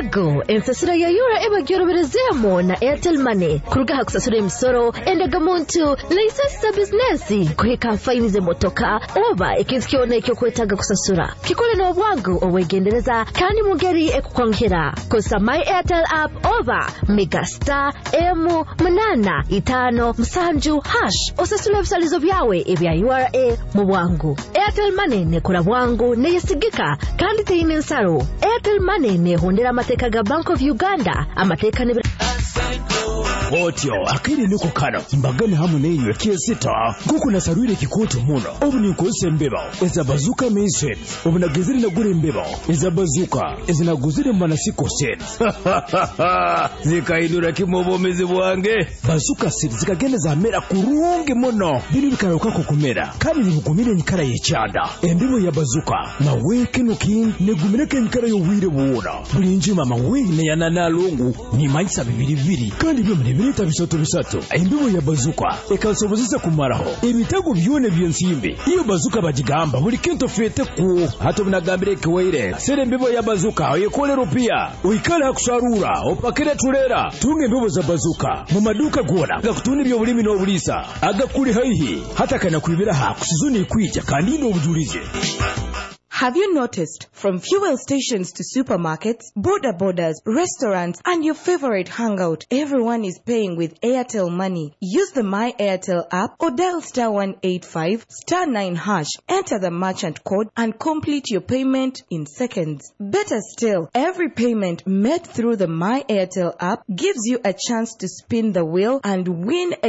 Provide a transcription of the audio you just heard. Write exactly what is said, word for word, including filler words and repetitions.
ego ensasiro ya yura eba gyoroberezemo na Airtel Money kurugaha kusasura imisoro endaga muntu license business kuheka fine ze motoka oba ikintu kione cyo kwetaga kusasura kikole no bwangu owegendereza kandi mugeri ekukwankira kosa my Airtel app oba megastar m munana itano msanju hash osasula bisalizo byawe ebya U R A mu bwangu. Airtel Money ne kora bwangu ne yesigika kandi teine nsaro. Airtel Money ne hondera amateka ga Bank of Uganda amateka ne Otyo akiri nuko kana mbagane hamu neyo kiesita kuko nasarwire kikoto muno obu ni kose mbeba eza bazuka meset obu nagezire na gure mbeba eza bazuka eza naguzire mana siko set zikaidura kimobomezi bwange bazuka set zikagenda za mera kurunge muno bino bikaruka ko kumera kandi nibugumire nkara yechanda endimo ya bazuka na weke no king negumireke nkara yo wire buona bulinji mama wine ya nanalungu ni maisa bibiri bibiri kandi byo muri minita bisoto bisato imbibo ya bazuka ekasobozisa kumaraho ibitego byone byonsimbe iyo bazuka bagigamba buri kintu fete ku hato binagambire kweire sere imbibo ya bazuka yekole rupia uikala kusarura opakire turera tunge imbibo za bazuka mu maduka gora gakutuni byo bulimi no bulisa agakuri haihi hata kana kwibira ha kusizuni kwija kandi no bujulize. Have you noticed, from fuel stations to supermarkets, border borders, restaurants, and your favorite hangout, everyone is paying with Airtel Money? Use the My Airtel app or dial star one eight five star nine hash, enter the merchant code, and complete your payment in seconds. Better still, every payment made through the My Airtel app gives you a chance to spin the wheel and win a